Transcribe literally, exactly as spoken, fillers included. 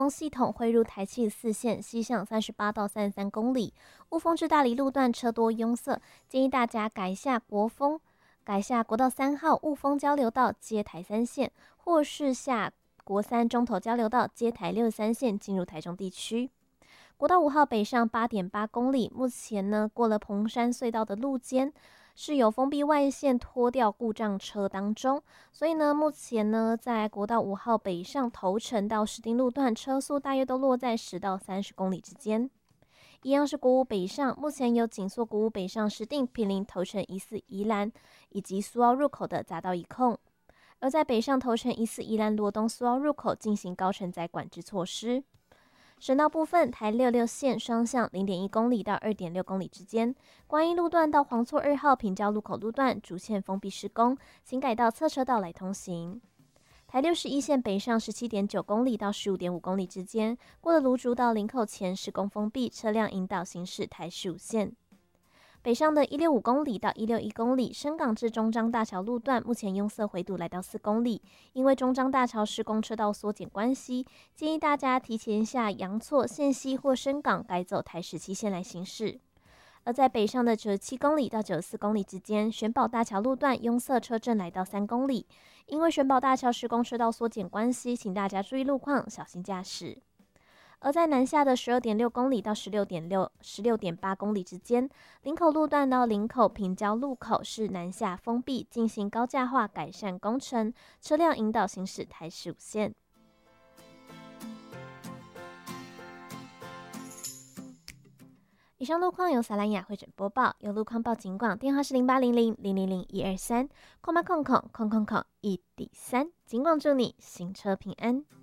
风系统汇入台七十四线，西向三十八到三十三公里。雾峰至大理路段车多拥塞，建议大家改下国风，改下国道三号雾峰交流道接台三线，或是下国三中投交流道接台六十三线进入台中地区。国道五号北上 八点八公里，目前呢过了蓬山隧道的路肩，是有封闭外线拖吊故障车当中，所以呢目前呢在国道五号北上头城到石碇路段车速大约都落在十到三十公里之间。一样是国五北上，目前有紧缩国五北上石碇、坪林、头城、疑似宜兰以及苏澳入口的匝道一控，而在北上头城、疑似宜兰罗东苏澳入口进行高承载管制措施。省道部分，台六六线双向 零点一公里到 二点六公里之间，观音路段到黄厝二号平交路口路段主线封闭施工，请改道侧车道来通行。台六十一线北上 十七点九公里到 十五点五公里之间，过了芦竹到林口前施工封闭，车辆引导行驶台十五线。北上的一六五公里到一六一公里，深港至中彰大桥路段目前拥塞回堵来到四公里，因为中彰大桥施工车道缩减关系，建议大家提前下阳错、线西或深港改走台十七线来行驶。而在北上的九十七公里到九十四公里之间，玄宝大桥路段拥塞车阵来到三公里，因为玄宝大桥施工车道缩减关系，请大家注意路况，小心驾驶。而在南下的十二点六公里到十六点六、十六点八公里之间，林口路段到林口平交路口是南下封闭，进行高架化改善工程，车辆引导行驶台十五线。以上路况由撒兰雅汇整播报，有路况报警广，电话是零八零零零零零一二三，空八空空空空空一底三，警广祝你行车平安。